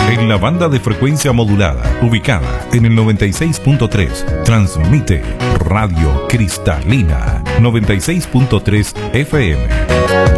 En la banda de frecuencia modulada, ubicada en el 96.3, transmite Radio Cristalina 96.3 FM.